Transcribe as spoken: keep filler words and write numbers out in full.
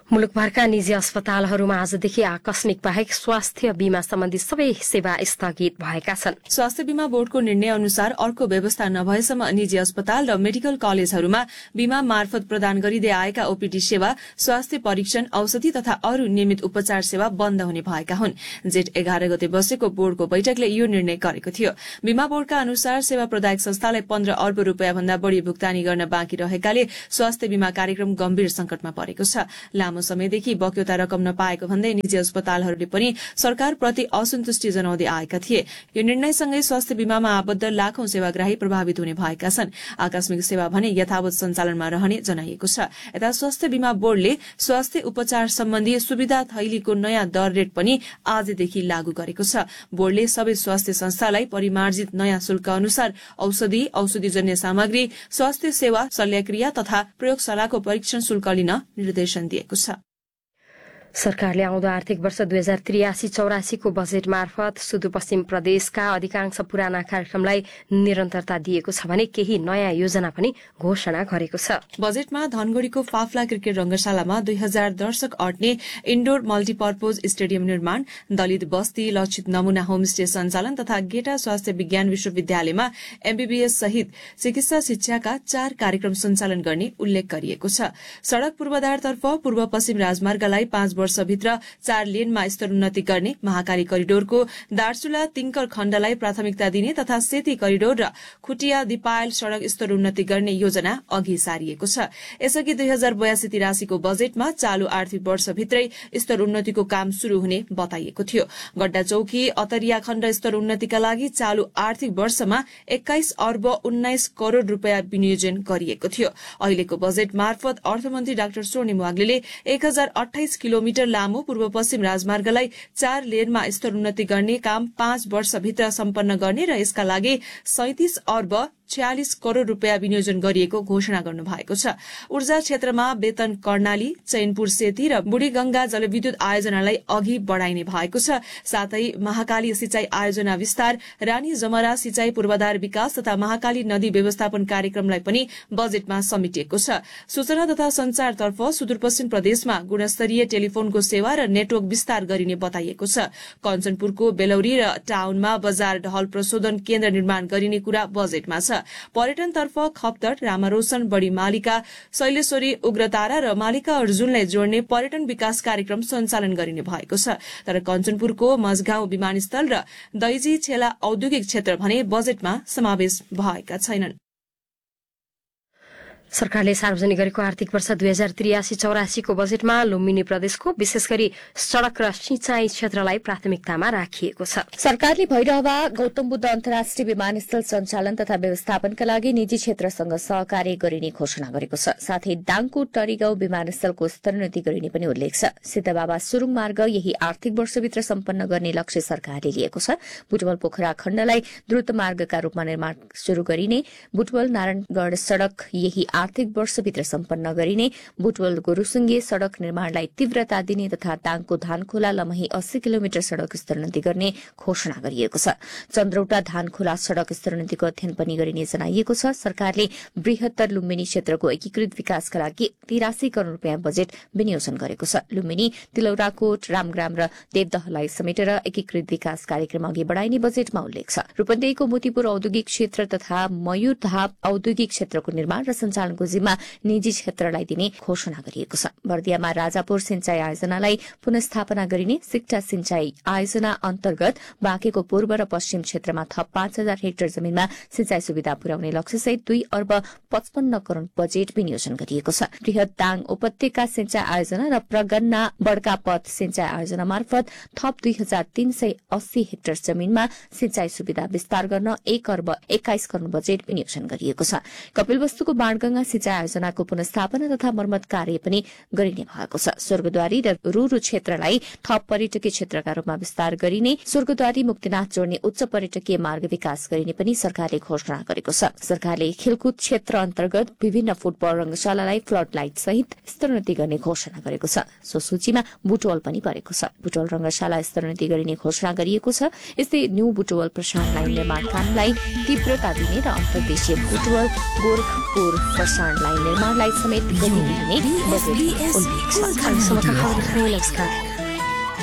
मुलुकभरका निजी अस्पतालहरूमा आजदेखि आकस्मिक बाहेक स्वास्थ्य बीमा सम्बन्धी सबै सेवा स्थगित भएका छन्। स्वास्थ्य बीमा बोर्डको निर्णय अनुसार अर्को व्यवस्था नभएसम्म निजी अस्पताल र मेडिकल कलेजहरूमा बीमा मार्फत प्रदान गरिँदै आएका ओपीडी सेवा, स्वास्थ्य परीक्षण, औषधि तथा अरू नियमित उपचार सेवा बन्द हुने भएका हुन्। जेठ एघार गते बसेको बोर्डको बैठकले यो निर्णय गरेको थियो। बीमा बोर्डका अनुसार सेवा प्रदायक संस्थालाई पन्ध्र अर्ब रूपियाँ भन्दा बढ़ी भुक्तानी गर्न बाँकी रहेकाले स्वास्थ्य बीमा कार्यक्रम गम्भीर संकटमा परेको छ। लामो समयदेखि बक्यौता रकम नपाएको भन्दै निजी अस्पतालहरूले पनि सरकारप्रति असन्तुष्टि जनाउँदै आएका थिए। यो निर्णयसँगै स्वास्थ्य बीमामा आबद्ध लाखौं सेवाग्राही प्रभावित हुने भएका छन्। आकस्मिक सेवा भने यथावत सञ्चालनमा रहने जनाइएको छ। यता स्वास्थ्य बीमा बोर्डले स्वास्थ्य उपचार सम्बन्धी सुविधा थैलीको नयाँ दर रेट पनि आजदेखि लागू गरेको छ। बोर्डले सबै स्वास्थ्य संस्थालाई परिमार्जित नयाँ शुल्क अनुसार औषधि, औषधिजन्य सामग्री, स्वास्थ्य सेवा, शल्यक्रिया तथा प्रयोगशालाको परीक्षण शुल्क लिन निर्देशन दिएको छ। सरकारले आउँदो आर्थिक वर्ष दुई हजार त्रियासी चौरासीको बजेट मार्फत सुदूरपश्चिम प्रदेशका अधिकांश पुराना कार्यक्रमलाई निरन्तरता दिएको छ भने केही नयाँ योजना पनि घोषणा गरेको छ। बजेटमा धनगढ़ीको फाफला क्रिकेट रंगशालामा दुई हजार दर्शक अट्ने इन्डोर मल्टीपर्पोज स्टेडियम निर्माण, दलित बस्ती लक्षित नमूना होमस्टे सञ्चालन तथा गेटा स्वास्थ्य विज्ञान विश्वविद्यालयमा एमबीबीएस सहित चिकित्सा शिक्षाका चार कार्यक्रम सञ्चालन गर्ने उल्लेख गरिएको छ। सड़क पूर्वाधारतर्फ पूर्व पश्चिम राजमार्गलाई पाँच वर्षभित्र चार लेनमा स्तरोन्नति गर्ने, महाकाली करिडोरको दार्चुला तिङ्कर खण्डलाई प्राथमिकता दिने तथा सेती करिडोर र खुटिया दिपायल सड़क स्तरोन्नति गर्ने योजना अघि सारिएको छ। यसअघि दुई हजार बयासी तिरासीको बजेटमा चालू आर्थिक वर्षभित्रै स्तरोन्नतिको काम शुरू हुने बताइएको थियो। गड्डा चौकी अतरिया खण्ड स्तरोन्नतिका लागि चालू आर्थिक वर्षमा एक्काइस अर्ब उन्नाइस करोड़ रूपियाँ विनियोजन गरिएको थियो। अहिलेको बजेट मार्फत अर्थमन्त्री डाक्टर स्वर्णिम वाग्लेले एक हजार अठाइस किलोमिटर लामो पूर्व पश्चिम राजमार्गलाई चार लेनमा स्तरोन्नति गर्ने काम पाँच वर्षभित्र सम्पन्न गर्ने र यसका लागि सैंतिस अर्ब छयालिस करोड़ रूपियाँ विनियोजन गरिएको घोषणा गर्नु भएको छ। ऊर्जा क्षेत्रमा बेतन कर्णाली, चैनपुर सेती र बुढीगंगा जलविद्युत आयोजनालाई अघि बढ़ाइने भएको छ। साथै महाकाली सिंचाई आयोजना विस्तार, रानी जमरा सिंचाई पूर्वाधार विकास तथा महाकाली नदी व्यवस्थापन कार्यक्रमलाई पनि बजेटमा समेटिएको छ। सूचना तथा संचारतर्फ सुदूरपश्चिम प्रदेशमा गुणस्तरीय टेलिफोनको सेवा र नेटवर्क विस्तार गरिने बताइएको छ। कञ्चनपुरको बेलौरी र टाउनमा बजार ढल प्रशोधन केन्द्र निर्माण गरिने कुरा बजेटमा छ। पर्यटनतर्फ खप्तर, रामारोशन, बड़ी मालिका, शैलेश्वरी, उग्रतारा र मालिका अर्जुनलाई जोड्ने पर्यटन विकास कार्यक्रम सञ्चालन गरिने भएको छ। तर कञ्चनपुरको मझगाउँ विमानस्थल र दैजी छेला औद्योगिक क्षेत्र भने बजेटमा समावेश भएका छैनन्। सरकारले सार्वजनिक गरेको आर्थिक वर्ष दुई हजार त्रियासी चौरासीको बजेटमा लुम्बिनी प्रदेशको विशेष गरी सड़क र सिंचाई क्षेत्रलाई प्राथमिकतामा राखिएको छ। सरकारले भैरहवा गौतम बुद्ध अन्तर्राष्ट्रिय विमानस्थल सञ्चालन तथा व्यवस्थापनका लागि निजी क्षेत्रसँग सहकार्य गरिने घोषणा गरेको छ। साथै दाङको टरीगाउँ विमानस्थलको स्तरोन्नति गरिने पनि उल्लेख छ। सिद्धबाबा सुरुङ मार्ग यही आर्थिक वर्षभित्र सम्पन्न गर्ने लक्ष्य सरकारले लिएको छ। बुटवल पोखरा खण्डलाई द्रुत मार्गका रूपमा निर्माण शुरू गरिने, बुटवल नारायणगढ़ सड़क यही आर्थिक वर्षभित्र सम्पन्न गरिने, बुटवल गुरूसुङ्गे सड़क निर्माणलाई तीव्रता दिने तथा दाङको धानखोला लमही अस्सी किलोमिटर सड़क स्तरोन्नति गर्ने घोषणा गरिएको छ। चन्द्रौटा धानखोला सड़क स्तरोन्नतिको अध्ययन पनि गरिने जनाइएको छ। सरकारले बृहत्तर लुम्बिनी क्षेत्रको एकीकृत विकासका लागि तिरासी करोड़ रूपियाँ बजेट विनियोजन गरेको छ। लुम्बिनी, तिलौराकोट, रामग्राम र देवदहलाई समेटेर एकीकृत विकास कार्यक्रम अघि बढ़ाइने बजेटमा उल्लेख छ। रूपन्देहीको मोतीपुर औद्योगिक क्षेत्र तथा मयूरधाप औद्योगिक क्षेत्रको निर्माण र सञ्चालन जिम्मा निजी क्षेत्रलाई दिने घोषणा गरिएको छ। बर्दियामा राजापुर सिंचाई आयोजनालाई पुनस्थापना गरिने, सिक्टा सिंचाई आयोजना अन्तर्गत बाँकेको पूर्व र पश्चिम क्षेत्रमा थप पाँच हजार हेक्टर जमीनमा सिंचाई सुविधा पुर्याउने लक्ष्यसहित दुई अर्ब पचपन्न करोड़ बजेट विनियोजन गरिएको छ। बृहत दाङ उपत्यका सिंचाई आयोजना र प्रगन्ना बड़कापथ सिंचाई आयोजना मार्फत थप दुई हजार तीन सय अस्सी हेक्टर जमीनमा सिंचाई सुविधा विस्तार गर्न एक अर्ब एक्काइस करोड़ बजेट विनियोजन गरिएको छ। कपिलवस्तुको बाणगंगा सिंचाई आयोजनाको पुनस्थापना तथा मर्मत कार्य पनि गरिने भएको छ। स्वर्गद्वारी र रूरू क्षेत्रलाई थप पर्यटकीय क्षेत्रका रूपमा विस्तार गरिने, स्वर्गद्वारी मुक्तिनाथ जोड्ने उच्च पर्यटकीय मार्ग विकास गरिने पनि सरकारले घोषणा गरेको छ। सरकारले खेलकुद क्षेत्र अन्तर्गत विभिन्न फुटबल रंगशालालाई फ्लड लाइट सहित स्तरोन्नति गर्ने घोषणा गरेको छ। सो सूचीमा बुटवल पनि परेको छ। बुटवल रंगशाला स्तरोन्नति गरिने घोषणा गरिएको छ। यस्तै न्यू बुटवल प्रशासन लाइन निर्माण कामलाई तीव्रता दिने र अन्तर्देशीय बुटवल गोरखपुर प्रसारण लाइन निर्माणलाई समेत गति दिने बजेट उल्लेख छ। नमस्कार।